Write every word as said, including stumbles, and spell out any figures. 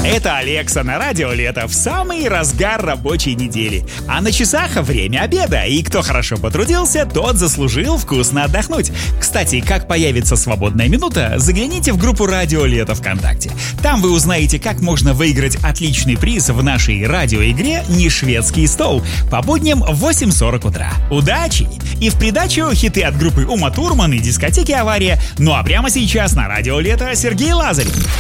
Это Алекса на Радио Лето в самый разгар рабочей недели. А на часах время обеда, и кто хорошо потрудился, тот заслужил вкусно отдохнуть. Кстати, как появится свободная минута, загляните в группу Радио Лето ВКонтакте. Там вы узнаете, как можно выиграть отличный приз в нашей радиоигре «Не шведский стол» по будням в восемь сорок утра. Удачи! И в придачу хиты от группы Ума Турман и дискотеки «Авария». Ну а прямо сейчас на Радио Лето Сергей Лазарев.